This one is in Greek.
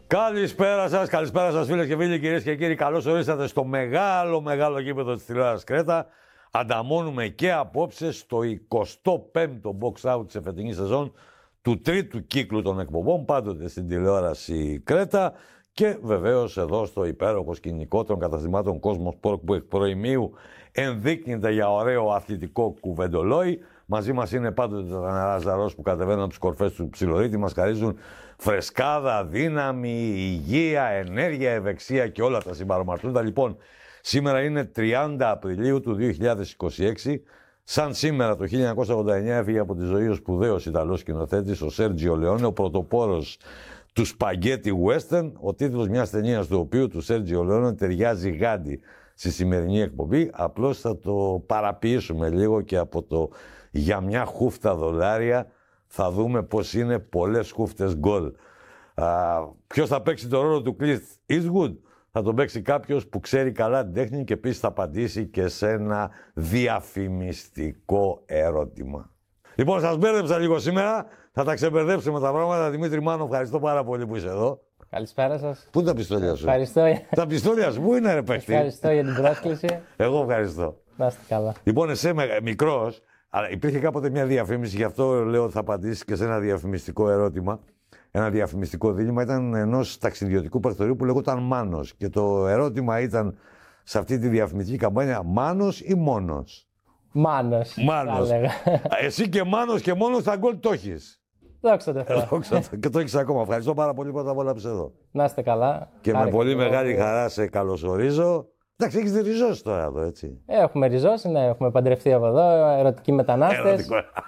Καλησπέρα σας φίλες και φίλοι, κυρίες και κύριοι. Καλώς ορίσατε στο μεγάλο γήπεδο της τηλεόρασης Κρέτα. Ανταμώνουμε και απόψε στο 25ο box out της εφετινής σεζόν του τρίτου κύκλου των εκπομπών, πάντοτε στην τηλεόραση Κρέτα και βεβαίως εδώ στο υπέροχο σκηνικό των καταστημάτων Cosmos Sport που εκ προημίου ενδείκνυται για ωραίο αθλητικό κουβεντολόι. Μαζί μας είναι πάντοτε τα νερά Ζαρός που κατεβαίνουν από τις κορφές του ψιλορίτη, μας χαρίζουν φρεσκάδα, δύναμη, υγεία, ενέργεια, ευεξία και όλα τα συμπαρομαρτούντα. Λοιπόν, σήμερα είναι 30 Απριλίου του 2026. Σαν σήμερα το 1989 έφυγε από τη ζωή ο σπουδαίος Ιταλός σκηνοθέτης, ο Σέρτζιο Λεόνε, ο πρωτοπόρος του σπαγκέτι western, ο τίτλος μιας ταινίας του οποίου του Σέρτζιο Λεόνε ταιριάζει γάντι στη σημερινή εκπομπή. Απλώς θα το παραποιήσουμε λίγο και από το για μια χούφτα δολάρια θα δούμε πως είναι πολλές χούφτες γκολ. Ποιος θα παίξει το ρόλο του Clint Eastwood? Θα τον παίξει κάποιος που ξέρει καλά την τέχνη και επίσης θα απαντήσει και σε ένα διαφημιστικό ερώτημα. Λοιπόν, σας μπέρδεψα λίγο σήμερα. Θα τα ξεμπερδέψουμε τα πράγματα. Δημήτρη Μάνο, ευχαριστώ πάρα πολύ που είσαι εδώ. Καλησπέρα σας. Πού είναι τα πιστόλια σου? Ευχαριστώ. Τα πιστόλια σου, πού είναι ρε παίχτη? Ευχαριστώ για την πρόσκληση. Εγώ ευχαριστώ. Να είστε καλά. Λοιπόν, εσύ μικρός, αλλά υπήρχε κάποτε μια διαφήμιση, γι' αυτό λέω ότι θα απαντήσεις και σε ένα διαφημιστικό ερώτημα. Ένα διαφημιστικό δίλημμα ήταν ενός ταξιδιωτικού πρακτορείου που λεγόταν Μάνος. Και το ερώτημα ήταν σε αυτή τη διαφημιστική καμπάνια, Μάνος ή Μόνος? Μάνος. Μάνος. Εσύ και Μάνος και Μόνος τα γκολ το έχεις. Δόξα τω Θεώ. Και το έχεις ακόμα. Ευχαριστώ πάρα πολύ που τα απόλαψες εδώ. Να είστε καλά. Και με πολύ μεγάλη χαρά σε καλωσορίζω. Εντάξει, έχεις ριζώσει τώρα εδώ, έτσι. Έχουμε ριζώσει, ναι, έχουμε παντρευτεί από εδώ, ερωτικοί μετανάστες.